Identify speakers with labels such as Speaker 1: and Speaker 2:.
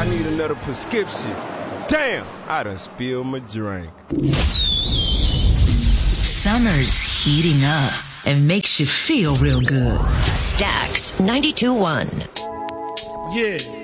Speaker 1: I need another prescription. Damn, I done spilled my drink.
Speaker 2: Summer's heating up and makes you feel real good.
Speaker 3: Stax 92.1.
Speaker 4: Yeah.